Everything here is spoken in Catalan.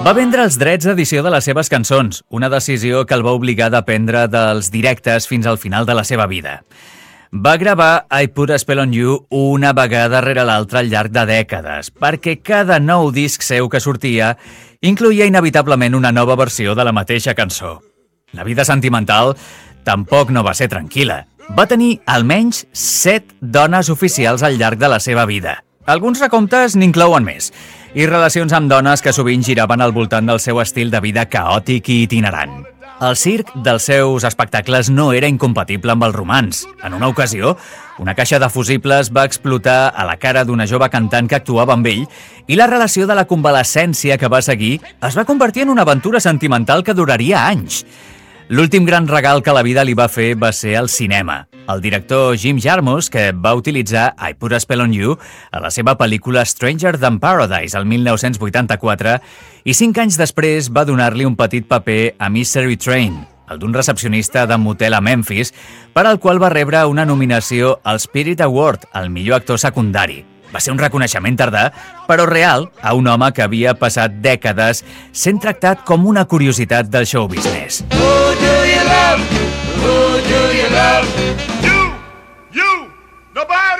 Va vendre els drets d'edició de les seves cançons, una decisió que el va obligar a dependre dels directes fins al final de la seva vida. Va gravar I Put a Spell on You una vegada rere l'altra al llarg de dècades, perquè cada nou disc seu que sortia incloïa inevitablement una nova versió de la mateixa cançó. La vida sentimental tampoc no va ser tranquil·la. Va tenir almenys 7 dones oficials al llarg de la seva vida. Alguns recomptes n'inclouen més, i relacions amb dones que sovint giraven al voltant del seu estil de vida caòtic i itinerant. El circ dels seus espectacles no era incompatible amb el romanç. En una ocasió, una caixa de fusibles va explotar a la cara d'una jove cantant que actuava amb ell i la relació de la convalescència que va seguir es va convertir en una aventura sentimental que duraria anys. L'últim gran regal que la vida li va fer va ser el cinema. El director Jim Jarmusch, que va utilitzar I Put a Spell on You a la seva pel·lícula Stranger Than Paradise el 1984 i 5 anys després va donar-li un petit paper a Mystery Train, el d'un recepcionista de motel a Memphis, per al qual va rebre una nominació al Spirit Award, al millor actor secundari. Va ser un reconeixement tardà, però real, a un home que havia passat dècades sent tractat com una curiositat del show business. Who do you love? Who do you love? You! Nobody!